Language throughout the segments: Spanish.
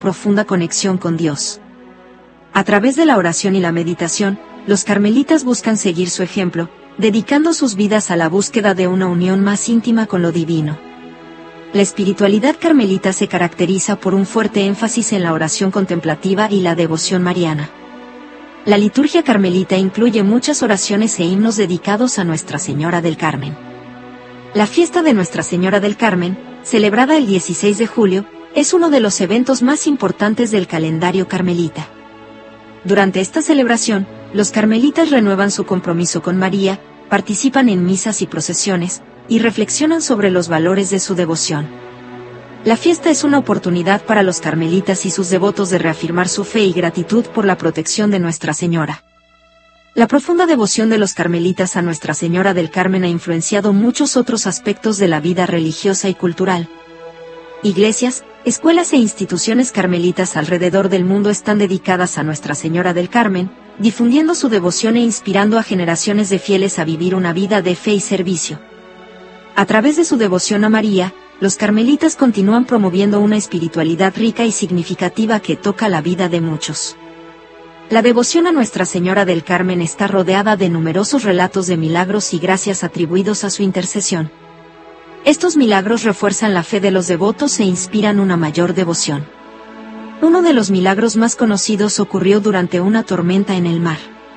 profunda conexión con Dios. A través de la oración y la meditación, los carmelitas buscan seguir su ejemplo, dedicando sus vidas a la búsqueda de una unión más íntima con lo divino. La espiritualidad carmelita se caracteriza por un fuerte énfasis en la oración contemplativa y la devoción mariana. La liturgia carmelita incluye muchas oraciones e himnos dedicados a Nuestra Señora del Carmen. La fiesta de Nuestra Señora del Carmen, celebrada el 16 de julio, es uno de los eventos más importantes del calendario carmelita. Durante esta celebración, los carmelitas renuevan su compromiso con María, participan en misas y procesiones, y reflexionan sobre los valores de su devoción. La fiesta es una oportunidad para los carmelitas y sus devotos de reafirmar su fe y gratitud por la protección de Nuestra Señora. La profunda devoción de los carmelitas a Nuestra Señora del Carmen ha influenciado muchos otros aspectos de la vida religiosa y cultural. Iglesias, escuelas e instituciones carmelitas alrededor del mundo están dedicadas a Nuestra Señora del Carmen, difundiendo su devoción e inspirando a generaciones de fieles a vivir una vida de fe y servicio. A través de su devoción a María, los carmelitas continúan promoviendo una espiritualidad rica y significativa que toca la vida de muchos. La devoción a Nuestra Señora del Carmen está rodeada de numerosos relatos de milagros y gracias atribuidos a su intercesión. Estos milagros refuerzan la fe de los devotos e inspiran una mayor devoción. Uno de los milagros más conocidos ocurrió durante una tormenta en el mar.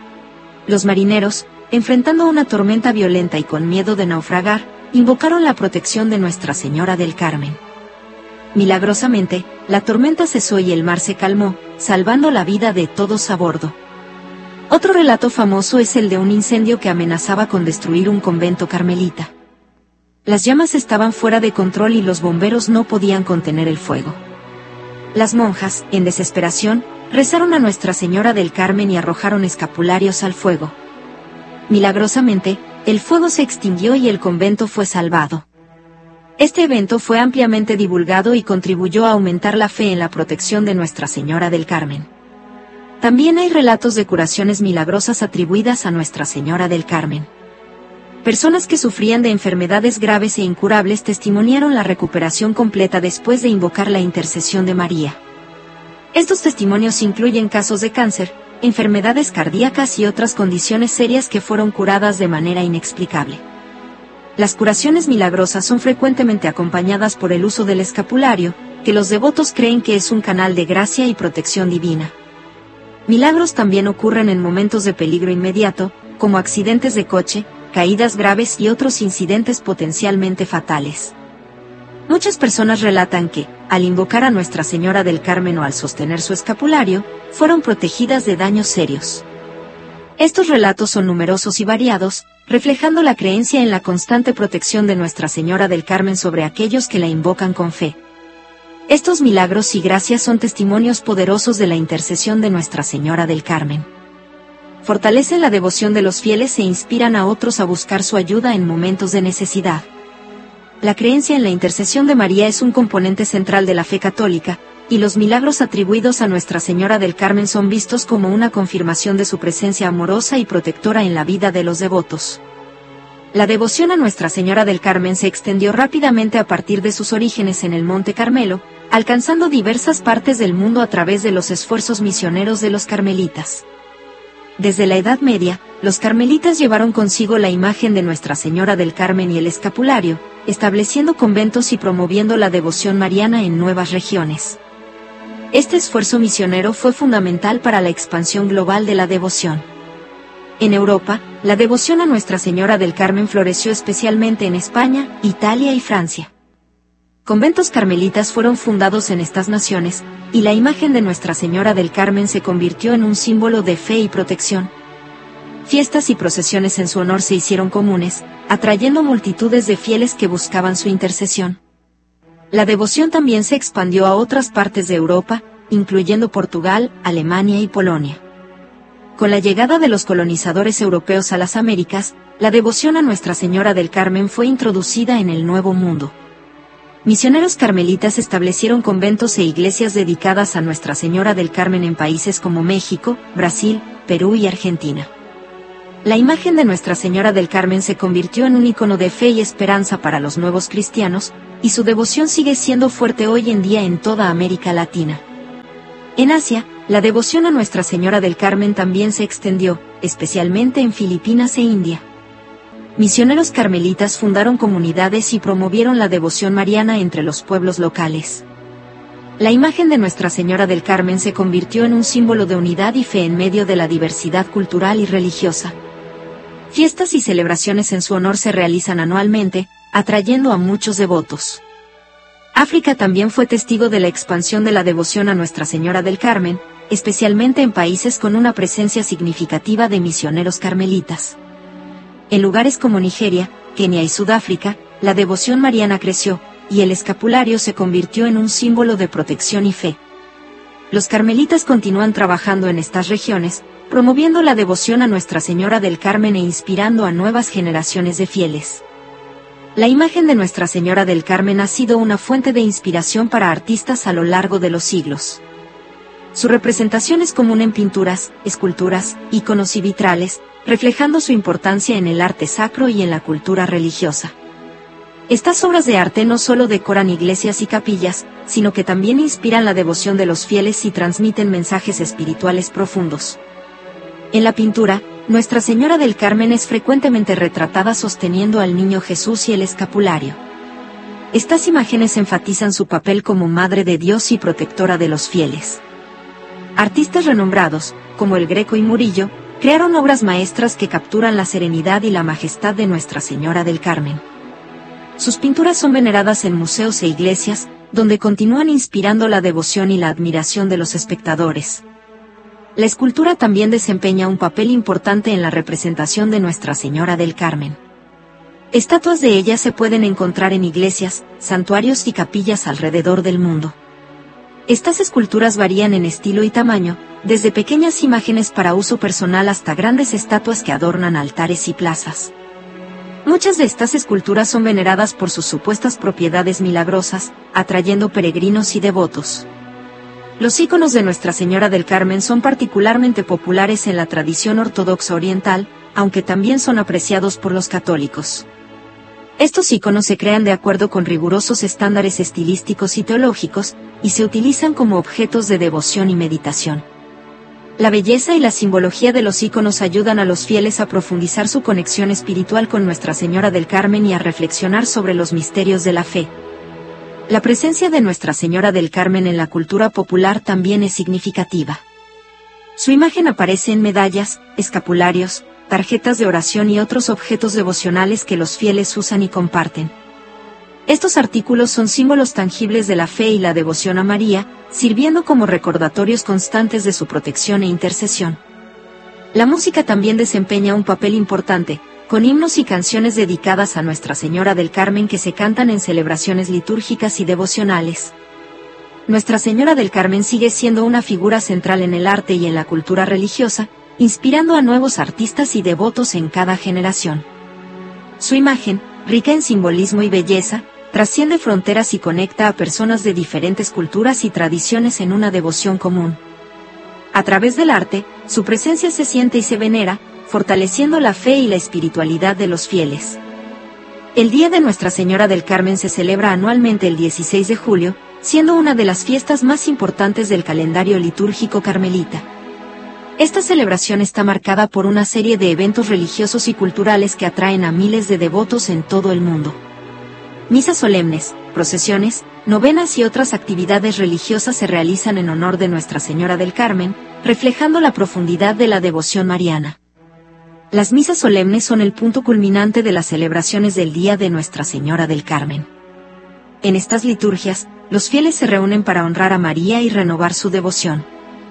Los marineros, enfrentando una tormenta violenta y con miedo de naufragar, invocaron la protección de Nuestra Señora del Carmen. Milagrosamente, la tormenta cesó y el mar se calmó, salvando la vida de todos a bordo. Otro relato famoso es el de un incendio que amenazaba con destruir un convento carmelita. Las llamas estaban fuera de control y los bomberos no podían contener el fuego. Las monjas, en desesperación, rezaron a Nuestra Señora del Carmen y arrojaron escapularios al fuego. Milagrosamente, el fuego se extinguió y el convento fue salvado. Este evento fue ampliamente divulgado y contribuyó a aumentar la fe en la protección de Nuestra Señora del Carmen. También hay relatos de curaciones milagrosas atribuidas a Nuestra Señora del Carmen. Personas que sufrían de enfermedades graves e incurables testimoniaron la recuperación completa después de invocar la intercesión de María. Estos testimonios incluyen casos de cáncer, enfermedades cardíacas y otras condiciones serias que fueron curadas de manera inexplicable. Las curaciones milagrosas son frecuentemente acompañadas por el uso del escapulario, que los devotos creen que es un canal de gracia y protección divina. Milagros también ocurren en momentos de peligro inmediato, como accidentes de coche, caídas graves y otros incidentes potencialmente fatales. Muchas personas relatan que, al invocar a Nuestra Señora del Carmen o al sostener su escapulario, fueron protegidas de daños serios. Estos relatos son numerosos y variados, reflejando la creencia en la constante protección de Nuestra Señora del Carmen sobre aquellos que la invocan con fe. Estos milagros y gracias son testimonios poderosos de la intercesión de Nuestra Señora del Carmen. Fortalecen la devoción de los fieles e inspiran a otros a buscar su ayuda en momentos de necesidad. La creencia en la intercesión de María es un componente central de la fe católica, y los milagros atribuidos a Nuestra Señora del Carmen son vistos como una confirmación de su presencia amorosa y protectora en la vida de los devotos. La devoción a Nuestra Señora del Carmen se extendió rápidamente a partir de sus orígenes en el Monte Carmelo, alcanzando diversas partes del mundo a través de los esfuerzos misioneros de los carmelitas. Desde la Edad Media, los carmelitas llevaron consigo la imagen de Nuestra Señora del Carmen y el escapulario, estableciendo conventos y promoviendo la devoción mariana en nuevas regiones. Este esfuerzo misionero fue fundamental para la expansión global de la devoción. En Europa, la devoción a Nuestra Señora del Carmen floreció especialmente en España, Italia y Francia. Conventos carmelitas fueron fundados en estas naciones, y la imagen de Nuestra Señora del Carmen se convirtió en un símbolo de fe y protección. Fiestas y procesiones en su honor se hicieron comunes, atrayendo multitudes de fieles que buscaban su intercesión. La devoción también se expandió a otras partes de Europa, incluyendo Portugal, Alemania y Polonia. Con la llegada de los colonizadores europeos a las Américas, la devoción a Nuestra Señora del Carmen fue introducida en el Nuevo Mundo. Misioneros carmelitas establecieron conventos e iglesias dedicadas a Nuestra Señora del Carmen en países como México, Brasil, Perú y Argentina. La imagen de Nuestra Señora del Carmen se convirtió en un icono de fe y esperanza para los nuevos cristianos, y su devoción sigue siendo fuerte hoy en día en toda América Latina. En Asia, la devoción a Nuestra Señora del Carmen también se extendió, especialmente en Filipinas e India. Misioneros carmelitas fundaron comunidades y promovieron la devoción mariana entre los pueblos locales. La imagen de Nuestra Señora del Carmen se convirtió en un símbolo de unidad y fe en medio de la diversidad cultural y religiosa. Fiestas y celebraciones en su honor se realizan anualmente, atrayendo a muchos devotos. África también fue testigo de la expansión de la devoción a Nuestra Señora del Carmen, especialmente en países con una presencia significativa de misioneros carmelitas. En lugares como Nigeria, Kenia y Sudáfrica, la devoción mariana creció, y el escapulario se convirtió en un símbolo de protección y fe. Los carmelitas continúan trabajando en estas regiones, promoviendo la devoción a Nuestra Señora del Carmen e inspirando a nuevas generaciones de fieles. La imagen de Nuestra Señora del Carmen ha sido una fuente de inspiración para artistas a lo largo de los siglos. Su representación es común en pinturas, esculturas, íconos y vitrales, reflejando su importancia en el arte sacro y en la cultura religiosa. Estas obras de arte no solo decoran iglesias y capillas, sino que también inspiran la devoción de los fieles y transmiten mensajes espirituales profundos. En la pintura, Nuestra Señora del Carmen es frecuentemente retratada sosteniendo al Niño Jesús y el escapulario. Estas imágenes enfatizan su papel como Madre de Dios y protectora de los fieles. Artistas renombrados, como el Greco y Murillo, crearon obras maestras que capturan la serenidad y la majestad de Nuestra Señora del Carmen. Sus pinturas son veneradas en museos e iglesias, donde continúan inspirando la devoción y la admiración de los espectadores. La escultura también desempeña un papel importante en la representación de Nuestra Señora del Carmen. Estatuas de ella se pueden encontrar en iglesias, santuarios y capillas alrededor del mundo. Estas esculturas varían en estilo y tamaño, desde pequeñas imágenes para uso personal hasta grandes estatuas que adornan altares y plazas. Muchas de estas esculturas son veneradas por sus supuestas propiedades milagrosas, atrayendo peregrinos y devotos. Los íconos de Nuestra Señora del Carmen son particularmente populares en la tradición ortodoxa oriental, aunque también son apreciados por los católicos. Estos íconos se crean de acuerdo con rigurosos estándares estilísticos y teológicos, y se utilizan como objetos de devoción y meditación. La belleza y la simbología de los íconos ayudan a los fieles a profundizar su conexión espiritual con Nuestra Señora del Carmen y a reflexionar sobre los misterios de la fe. La presencia de Nuestra Señora del Carmen en la cultura popular también es significativa. Su imagen aparece en medallas, escapularios, tarjetas de oración y otros objetos devocionales que los fieles usan y comparten. Estos artículos son símbolos tangibles de la fe y la devoción a María, sirviendo como recordatorios constantes de su protección e intercesión. La música también desempeña un papel importante, con himnos y canciones dedicadas a Nuestra Señora del Carmen que se cantan en celebraciones litúrgicas y devocionales. Nuestra Señora del Carmen sigue siendo una figura central en el arte y en la cultura religiosa, inspirando a nuevos artistas y devotos en cada generación. Su imagen, rica en simbolismo y belleza, trasciende fronteras y conecta a personas de diferentes culturas y tradiciones en una devoción común. A través del arte, su presencia se siente y se venera, fortaleciendo la fe y la espiritualidad de los fieles. El Día de Nuestra Señora del Carmen se celebra anualmente el 16 de julio, siendo una de las fiestas más importantes del calendario litúrgico carmelita. Esta celebración está marcada por una serie de eventos religiosos y culturales que atraen a miles de devotos en todo el mundo. Misas solemnes, procesiones, novenas y otras actividades religiosas se realizan en honor de Nuestra Señora del Carmen, reflejando la profundidad de la devoción mariana. Las misas solemnes son el punto culminante de las celebraciones del Día de Nuestra Señora del Carmen. En estas liturgias, los fieles se reúnen para honrar a María y renovar su devoción.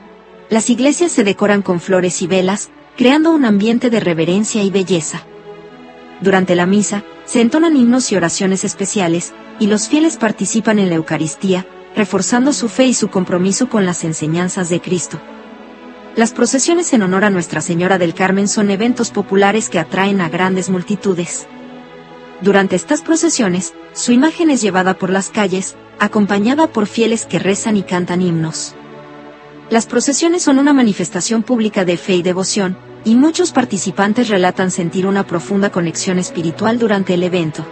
Las iglesias se decoran con flores y velas, creando un ambiente de reverencia y belleza. Durante la misa, se entonan himnos y oraciones especiales, y los fieles participan en la Eucaristía, reforzando su fe y su compromiso con las enseñanzas de Cristo. Las procesiones en honor a Nuestra Señora del Carmen son eventos populares que atraen a grandes multitudes. Durante estas procesiones, su imagen es llevada por las calles, acompañada por fieles que rezan y cantan himnos. Las procesiones son una manifestación pública de fe y devoción, y muchos participantes relatan sentir una profunda conexión espiritual durante el evento.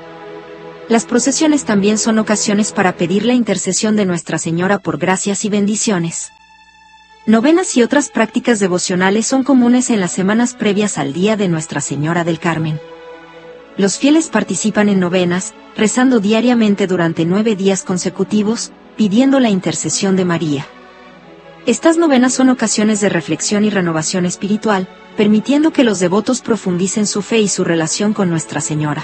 Las procesiones también son ocasiones para pedir la intercesión de Nuestra Señora por gracias y bendiciones. Novenas y otras prácticas devocionales son comunes en las semanas previas al Día de Nuestra Señora del Carmen. Los fieles participan en novenas, rezando diariamente durante 9 días consecutivos, pidiendo la intercesión de María. Estas novenas son ocasiones de reflexión y renovación espiritual, permitiendo que los devotos profundicen su fe y su relación con Nuestra Señora.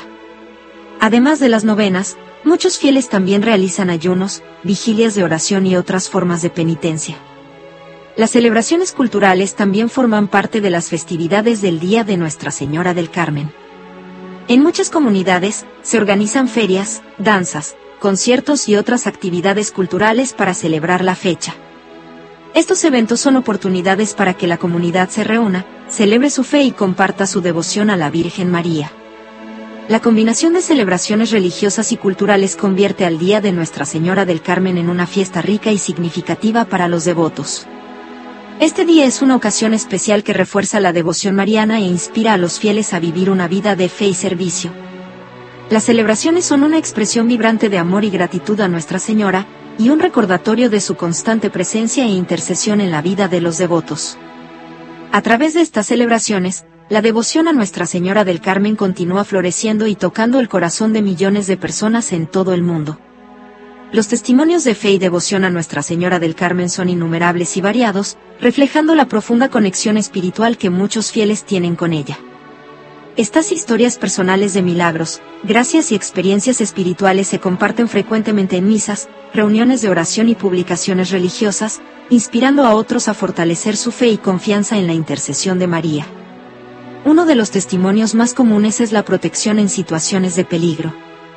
Además de las novenas, muchos fieles también realizan ayunos, vigilias de oración y otras formas de penitencia. Las celebraciones culturales también forman parte de las festividades del Día de Nuestra Señora del Carmen. En muchas comunidades, se organizan ferias, danzas, conciertos y otras actividades culturales para celebrar la fecha. Estos eventos son oportunidades para que la comunidad se reúna, celebre su fe y comparta su devoción a la Virgen María. La combinación de celebraciones religiosas y culturales convierte al Día de Nuestra Señora del Carmen en una fiesta rica y significativa para los devotos. Este día es una ocasión especial que refuerza la devoción mariana e inspira a los fieles a vivir una vida de fe y servicio. Las celebraciones son una expresión vibrante de amor y gratitud a Nuestra Señora, y un recordatorio de su constante presencia e intercesión en la vida de los devotos. A través de estas celebraciones, la devoción a Nuestra Señora del Carmen continúa floreciendo y tocando el corazón de millones de personas en todo el mundo. Los testimonios de fe y devoción a Nuestra Señora del Carmen son innumerables y variados, reflejando la profunda conexión espiritual que muchos fieles tienen con ella. Estas historias personales de milagros, gracias y experiencias espirituales se comparten frecuentemente en misas, reuniones de oración y publicaciones religiosas, inspirando a otros a fortalecer su fe y confianza en la intercesión de María. Uno de los testimonios más comunes es la protección en situaciones de peligro.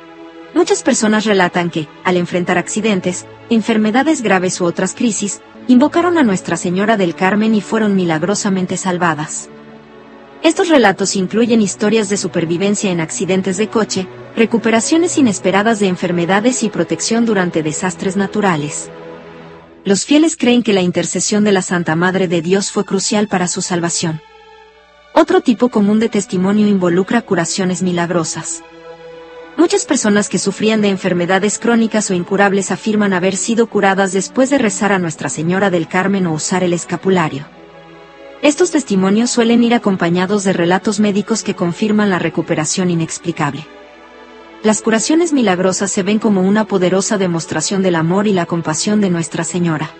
Muchas personas relatan que, al enfrentar accidentes, enfermedades graves u otras crisis, invocaron a Nuestra Señora del Carmen y fueron milagrosamente salvadas. Estos relatos incluyen historias de supervivencia en accidentes de coche, recuperaciones inesperadas de enfermedades y protección durante desastres naturales. Los fieles creen que la intercesión de la Santa Madre de Dios fue crucial para su salvación. Otro tipo común de testimonio involucra curaciones milagrosas. Muchas personas que sufrían de enfermedades crónicas o incurables afirman haber sido curadas después de rezar a Nuestra Señora del Carmen o usar el escapulario. Estos testimonios suelen ir acompañados de relatos médicos que confirman la recuperación inexplicable. Las curaciones milagrosas se ven como una poderosa demostración del amor y la compasión de Nuestra Señora.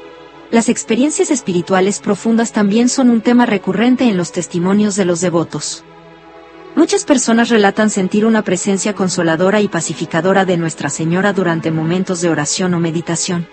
Las experiencias espirituales profundas también son un tema recurrente en los testimonios de los devotos. Muchas personas relatan sentir una presencia consoladora y pacificadora de Nuestra Señora durante momentos de oración o meditación.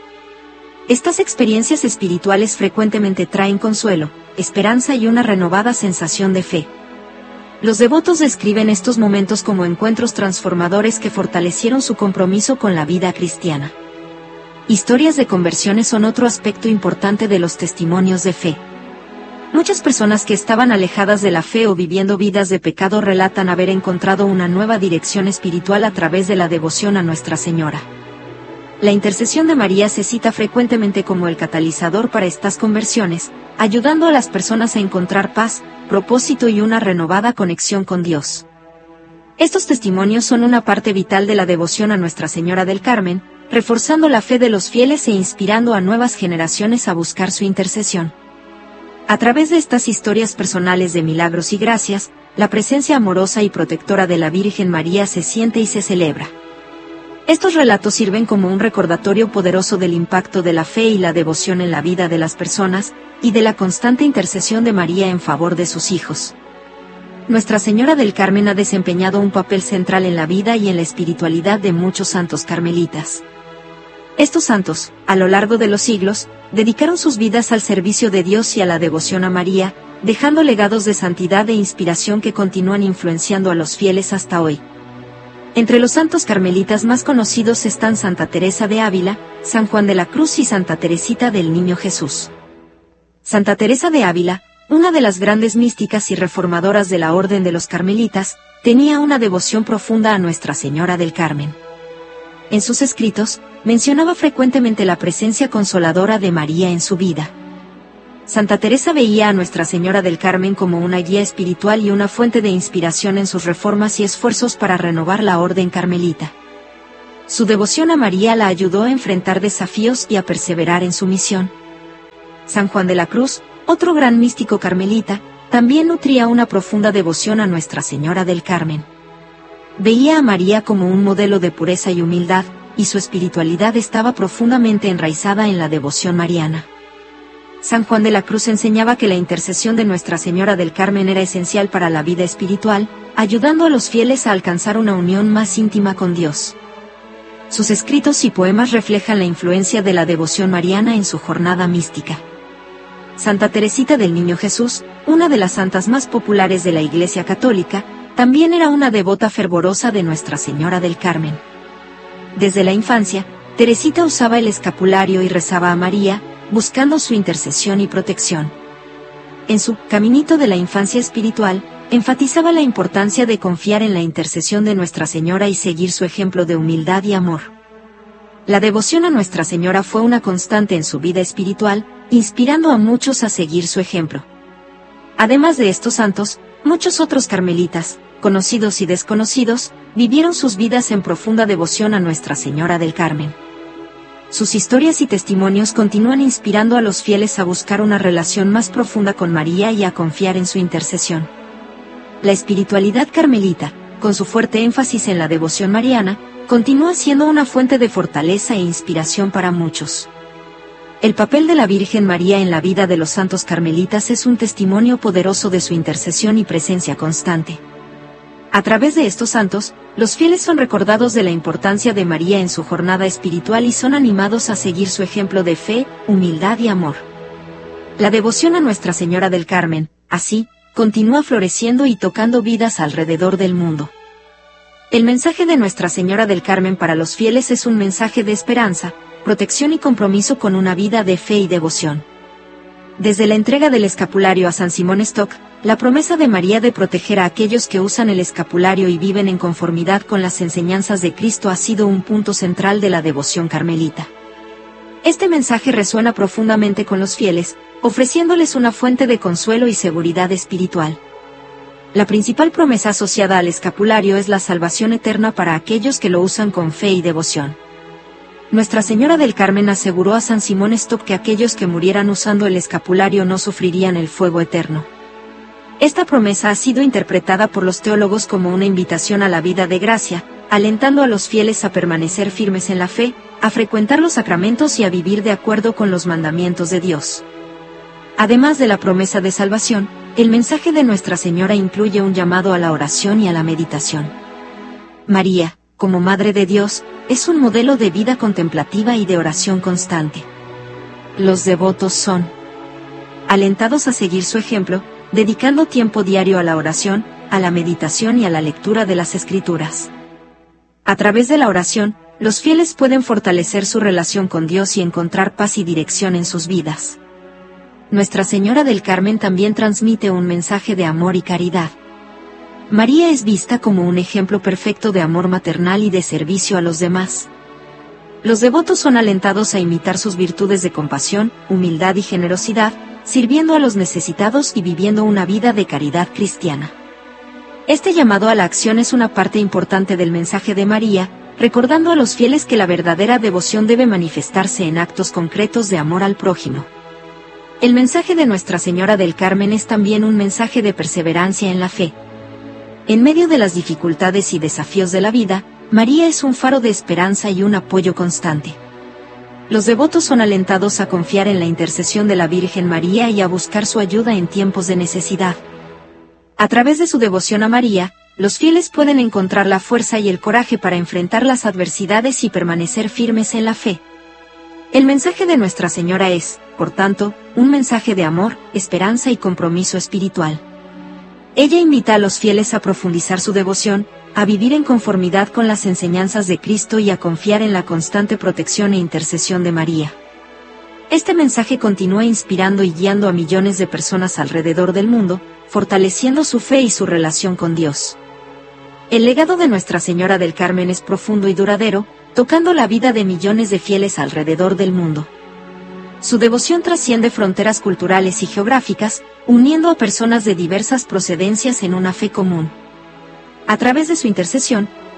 Estas experiencias espirituales frecuentemente traen consuelo, esperanza y una renovada sensación de fe. Los devotos describen estos momentos como encuentros transformadores que fortalecieron su compromiso con la vida cristiana. Historias de conversiones son otro aspecto importante de los testimonios de fe. Muchas personas que estaban alejadas de la fe o viviendo vidas de pecado relatan haber encontrado una nueva dirección espiritual a través de la devoción a Nuestra Señora. La intercesión de María se cita frecuentemente como el catalizador para estas conversiones, ayudando a las personas a encontrar paz, propósito y una renovada conexión con Dios. Estos testimonios son una parte vital de la devoción a Nuestra Señora del Carmen, reforzando la fe de los fieles e inspirando a nuevas generaciones a buscar su intercesión. A través de estas historias personales de milagros y gracias, la presencia amorosa y protectora de la Virgen María se siente y se celebra. Estos relatos sirven como un recordatorio poderoso del impacto de la fe y la devoción en la vida de las personas, y de la constante intercesión de María en favor de sus hijos. Nuestra Señora del Carmen ha desempeñado un papel central en la vida y en la espiritualidad de muchos santos carmelitas. Estos santos, a lo largo de los siglos, dedicaron sus vidas al servicio de Dios y a la devoción a María, dejando legados de santidad e inspiración que continúan influenciando a los fieles hasta hoy. Entre los santos carmelitas más conocidos están Santa Teresa de Ávila, San Juan de la Cruz y Santa Teresita del Niño Jesús. Santa Teresa de Ávila, una de las grandes místicas y reformadoras de la Orden de los Carmelitas, tenía una devoción profunda a Nuestra Señora del Carmen. En sus escritos, mencionaba frecuentemente la presencia consoladora de María en su vida. Santa Teresa veía a Nuestra Señora del Carmen como una guía espiritual y una fuente de inspiración en sus reformas y esfuerzos para renovar la Orden Carmelita. Su devoción a María la ayudó a enfrentar desafíos y a perseverar en su misión. San Juan de la Cruz, otro gran místico carmelita, también nutría una profunda devoción a Nuestra Señora del Carmen. Veía a María como un modelo de pureza y humildad, y su espiritualidad estaba profundamente enraizada en la devoción mariana. San Juan de la Cruz enseñaba que la intercesión de Nuestra Señora del Carmen era esencial para la vida espiritual, ayudando a los fieles a alcanzar una unión más íntima con Dios. Sus escritos y poemas reflejan la influencia de la devoción mariana en su jornada mística. Santa Teresita del Niño Jesús, una de las santas más populares de la Iglesia Católica, también era una devota fervorosa de Nuestra Señora del Carmen. Desde la infancia, Teresita usaba el escapulario y rezaba a María, buscando su intercesión y protección. En su Caminito de la Infancia Espiritual, enfatizaba la importancia de confiar en la intercesión de Nuestra Señora y seguir su ejemplo de humildad y amor. La devoción a Nuestra Señora fue una constante en su vida espiritual, inspirando a muchos a seguir su ejemplo. Además de estos santos, muchos otros carmelitas, conocidos y desconocidos, vivieron sus vidas en profunda devoción a Nuestra Señora del Carmen. Sus historias y testimonios continúan inspirando a los fieles a buscar una relación más profunda con María y a confiar en su intercesión. La espiritualidad carmelita, con su fuerte énfasis en la devoción mariana, continúa siendo una fuente de fortaleza e inspiración para muchos. El papel de la Virgen María en la vida de los santos carmelitas es un testimonio poderoso de su intercesión y presencia constante. A través de estos santos, los fieles son recordados de la importancia de María en su jornada espiritual y son animados a seguir su ejemplo de fe, humildad y amor. La devoción a Nuestra Señora del Carmen, así, continúa floreciendo y tocando vidas alrededor del mundo. El mensaje de Nuestra Señora del Carmen para los fieles es un mensaje de esperanza, protección y compromiso con una vida de fe y devoción. Desde la entrega del escapulario a San Simón Stock, la promesa de María de proteger a aquellos que usan el escapulario y viven en conformidad con las enseñanzas de Cristo ha sido un punto central de la devoción carmelita. Este mensaje resuena profundamente con los fieles, ofreciéndoles una fuente de consuelo y seguridad espiritual. La principal promesa asociada al escapulario es la salvación eterna para aquellos que lo usan con fe y devoción. Nuestra Señora del Carmen aseguró a San Simón Stock que aquellos que murieran usando el escapulario no sufrirían el fuego eterno. Esta promesa ha sido interpretada por los teólogos como una invitación a la vida de gracia, alentando a los fieles a permanecer firmes en la fe, a frecuentar los sacramentos y a vivir de acuerdo con los mandamientos de Dios. Además de la promesa de salvación, el mensaje de Nuestra Señora incluye un llamado a la oración y a la meditación. María, como Madre de Dios, es un modelo de vida contemplativa y de oración constante. Los devotos son alentados a seguir su ejemplo, dedicando tiempo diario a la oración, a la meditación y a la lectura de las Escrituras. A través de la oración, los fieles pueden fortalecer su relación con Dios y encontrar paz y dirección en sus vidas. Nuestra Señora del Carmen también transmite un mensaje de amor y caridad. María es vista como un ejemplo perfecto de amor maternal y de servicio a los demás. Los devotos son alentados a imitar sus virtudes de compasión, humildad y generosidad, sirviendo a los necesitados y viviendo una vida de caridad cristiana. Este llamado a la acción es una parte importante del mensaje de María, recordando a los fieles que la verdadera devoción debe manifestarse en actos concretos de amor al prójimo. El mensaje de Nuestra Señora del Carmen es también un mensaje de perseverancia en la fe. En medio de las dificultades y desafíos de la vida, María es un faro de esperanza y un apoyo constante. Los devotos son alentados a confiar en la intercesión de la Virgen María y a buscar su ayuda en tiempos de necesidad. A través de su devoción a María, los fieles pueden encontrar la fuerza y el coraje para enfrentar las adversidades y permanecer firmes en la fe. El mensaje de Nuestra Señora es, por tanto, un mensaje de amor, esperanza y compromiso espiritual. Ella invita a los fieles a profundizar su devoción, a vivir en conformidad con las enseñanzas de Cristo y a confiar en la constante protección e intercesión de María. Este mensaje continúa inspirando y guiando a millones de personas alrededor del mundo, fortaleciendo su fe y su relación con Dios. El legado de Nuestra Señora del Carmen es profundo y duradero, tocando la vida de millones de fieles alrededor del mundo. Su devoción trasciende fronteras culturales y geográficas, uniendo a personas de diversas procedencias en una fe común. A través de su intercesión,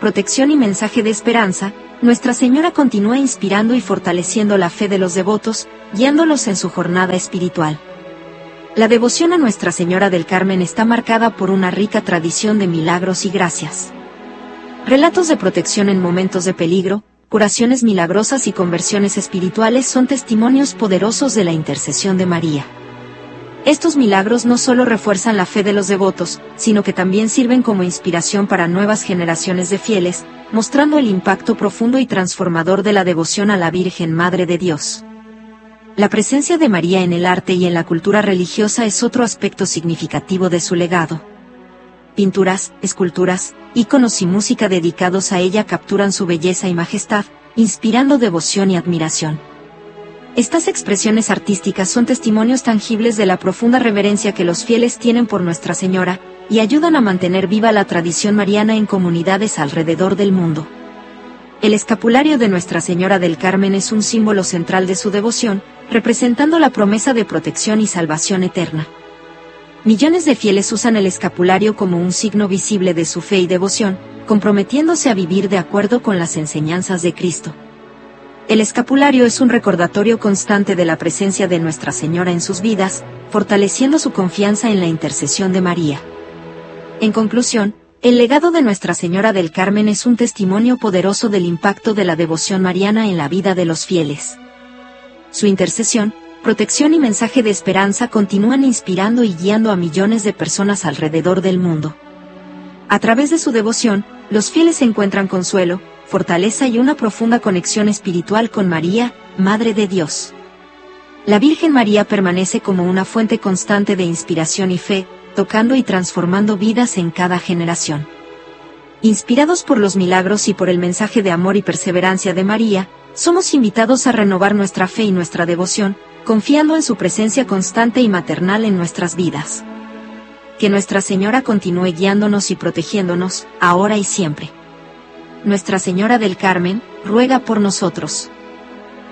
protección y mensaje de esperanza, Nuestra Señora continúa inspirando y fortaleciendo la fe de los devotos, guiándolos en su jornada espiritual. La devoción a Nuestra Señora del Carmen está marcada por una rica tradición de milagros y gracias. Relatos de protección en momentos de peligro, curaciones milagrosas y conversiones espirituales son testimonios poderosos de la intercesión de María. Estos milagros no solo refuerzan la fe de los devotos, sino que también sirven como inspiración para nuevas generaciones de fieles, mostrando el impacto profundo y transformador de la devoción a la Virgen Madre de Dios. La presencia de María en el arte y en la cultura religiosa es otro aspecto significativo de su legado. Pinturas, esculturas, íconos y música dedicados a ella capturan su belleza y majestad, inspirando devoción y admiración. Estas expresiones artísticas son testimonios tangibles de la profunda reverencia que los fieles tienen por Nuestra Señora, y ayudan a mantener viva la tradición mariana en comunidades alrededor del mundo. El escapulario de Nuestra Señora del Carmen es un símbolo central de su devoción, representando la promesa de protección y salvación eterna. Millones de fieles usan el escapulario como un signo visible de su fe y devoción, comprometiéndose a vivir de acuerdo con las enseñanzas de Cristo. El escapulario es un recordatorio constante de la presencia de Nuestra Señora en sus vidas, fortaleciendo su confianza en la intercesión de María. En conclusión, el legado de Nuestra Señora del Carmen es un testimonio poderoso del impacto de la devoción mariana en la vida de los fieles. Su intercesión, protección y mensaje de esperanza continúan inspirando y guiando a millones de personas alrededor del mundo. A través de su devoción, los fieles encuentran consuelo, fortaleza y una profunda conexión espiritual con María, Madre de Dios. La Virgen María permanece como una fuente constante de inspiración y fe, tocando y transformando vidas en cada generación. Inspirados por los milagros y por el mensaje de amor y perseverancia de María, somos invitados a renovar nuestra fe y nuestra devoción, confiando en su presencia constante y maternal en nuestras vidas. Que Nuestra Señora continúe guiándonos y protegiéndonos, ahora y siempre. Nuestra Señora del Carmen, ruega por nosotros.